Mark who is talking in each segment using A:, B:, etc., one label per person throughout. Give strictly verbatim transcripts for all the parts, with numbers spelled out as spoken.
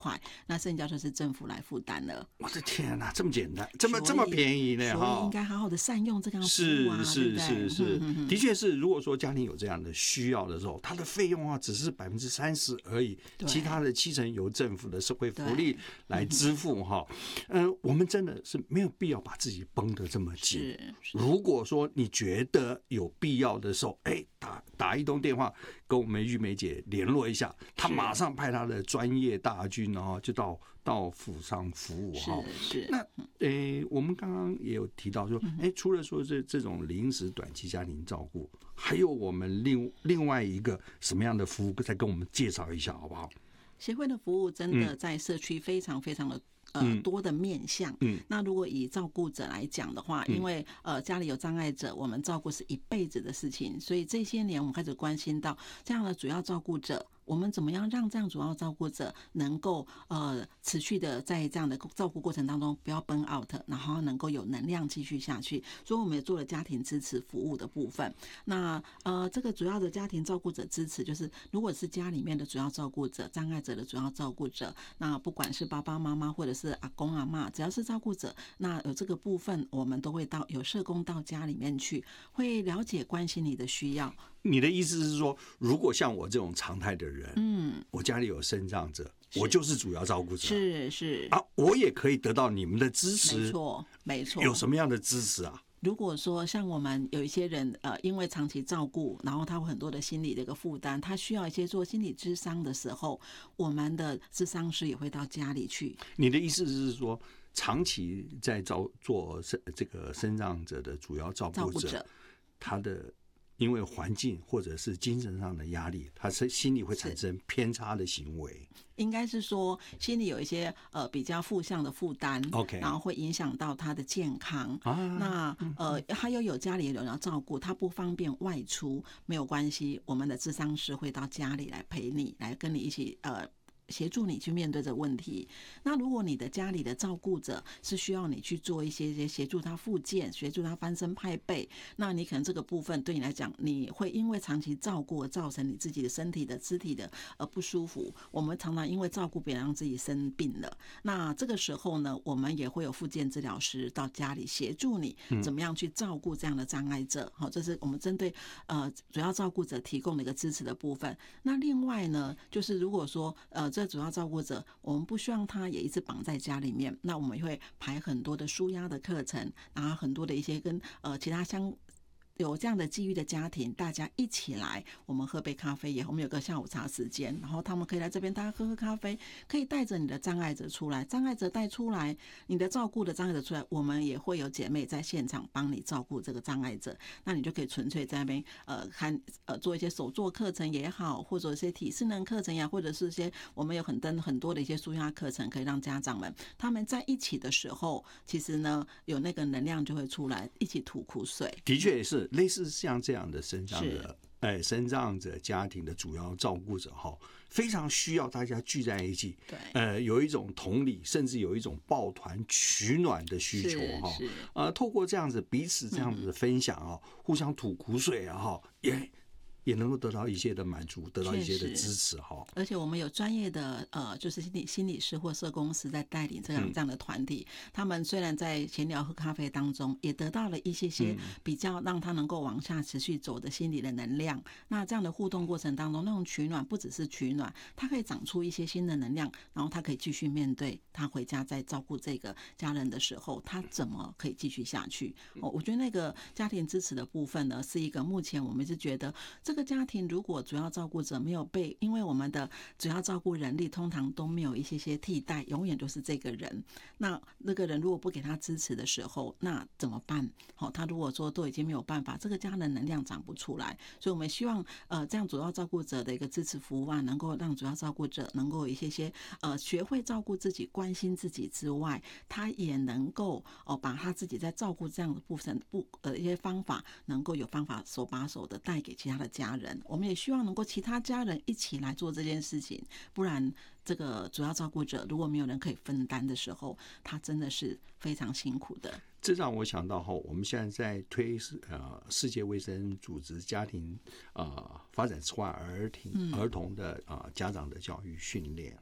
A: 块，那剩下就是政府来负担了。
B: 我的天哪，这么简单，这么这么便宜呢？
A: 所以应该好好的善用这个服务啊，
B: 是是是是，
A: 嗯嗯、
B: 的确是。如果说家庭有这样的需要的时候，它的费用啊只是百分之三十而已，其他的七成由政府的社会福利来支付哈。嗯、呃，我们真的是没有必要把自己绷得这么紧。如果说你觉得有必要的时候，哎，打打一通电话跟我们玉梅姐联络一下，她马上派她的专业大军啊，就到到府上服务哈。
A: 是是。
B: 那诶，我们刚刚也有提到说，哎，除了说这这种临时短期家庭照顾，还有我们另另外一个什么样的服务，再跟我们介绍一下好不好？
A: 协会的服务真的在社区非常非常的。呃，多的面向。嗯，那如果以照顾者来讲的话，因为呃家里有障碍者，我们照顾是一辈子的事情，所以这些年我们开始关心到这样的主要照顾者。我们怎么样让这样主要照顾者能够呃持续的在这样的照顾过程当中不要 burn out， 然后能够有能量继续下去？所以我们也做了家庭支持服务的部分。那呃这个主要的家庭照顾者支持，就是如果是家里面的主要照顾者、障碍者的主要照顾者，那不管是爸爸妈妈或者是阿公阿嬷，只要是照顾者，那有这个部分，我们都会到有社工到家里面去，会了解关心你的需要。
B: 你的意思是说，如果像我这种常态的人，嗯，我家里有身障者，我就是主要照顾者，
A: 是是
B: 啊，我也可以得到你们的支持，
A: 没错没错。
B: 有什么样的支持啊？
A: 如果说像我们有一些人，呃，因为长期照顾，然后他有很多的心理的一个负担，他需要一些做心理咨商的时候，我们的咨商师也会到家里去。
B: 你的意思是说，长期在照做这个身障者的主要照顾者，顾者他的因为环境或者是精神上的压力，他是心理会产生偏差的行为。
A: 应该是说心里有一些呃比较负向的负担
B: ，OK，
A: 然后会影响到他的健康。
B: 啊、
A: 那呃他又有家里有人要照顾，他不方便外出，没有关系，我们的咨商师会到家里来陪你，来跟你一起呃。协助你去面对这个问题。那如果你的家里的照顾者是需要你去做一些些协助他复健、协助他翻身派背，那你可能这个部分对你来讲，你会因为长期照顾而造成你自己的身体的肢体的呃不舒服。我们常常因为照顾别人让自己生病了，那这个时候呢，我们也会有复健治疗师到家里协助你怎么样去照顾这样的障碍者。好，这是我们针对呃主要照顾者提供的一个支持的部分。那另外呢，就是如果说呃这主要照顾者，我们不希望他也一直绑在家里面，那我们会排很多的抒压的课程，然后很多的一些跟呃其他相有这样的机遇的家庭，大家一起来，我们喝杯咖啡也，我们有个下午茶时间，然后他们可以来这边，大家喝喝咖啡，可以带着你的障碍者出来，障碍者带出来，你的照顾的障碍者出来，我们也会有姐妹在现场帮你照顾这个障碍者，那你就可以纯粹在那边呃看呃做一些手作课程也好，或者一些体适能课程呀，或者是一些我们有很多很多的一些抒压课程，可以让家长们他们在一起的时候，其实呢有那个能量就会出来，一起吐苦水。
B: 的确也是。类似像这样的身障者，哎，身障者家庭的主要照顾者哈，非常需要大家聚在一起，
A: 对，
B: 呃，有一种同理，甚至有一种抱团取暖的需求哈，呃，透过这样子彼此这样子的分享啊，嗯、互相吐苦水啊哈，也。也能够得到一些的满足，得到一些的支持哈。
A: 而且我们有专业的呃，就是心理心理师或社工师在带领这样这样的团体。嗯、他们虽然在闲聊喝咖啡当中，也得到了一些些比较让他能够往下持续走的心理的能量。那这样的互动过程当中，那种取暖不只是取暖，它可以长出一些新的能量，然后他可以继续面对他回家在照顾这个家人的时候，他怎么可以继续下去？哦，我觉得那个家庭支持的部分呢，是一个目前我们是觉得。这个家庭如果主要照顾者没有被，因为我们的主要照顾人力通常都没有一些些替代，永远都是这个人。那那个人如果不给他支持的时候，那怎么办？好、哦，他如果说都已经没有办法，这个家人能量长不出来。所以我们希望呃，这样主要照顾者的一个支持服务啊，能够让主要照顾者能够有一些些呃，学会照顾自己、关心自己之外，他也能够哦，把他自己在照顾这样的部分不呃一些方法，能够有方法手把手的带给其他的家人。我们也希望能够其他家人一起来做这件事情，不然这个主要照顾者如果没有人可以分担的时候，他真的是非常辛苦的。
B: 这让我想到哈，我们现在在推呃世界卫生组织家庭呃发展迟缓儿童儿童的呃家长的教育训练哈。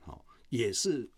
B: 也是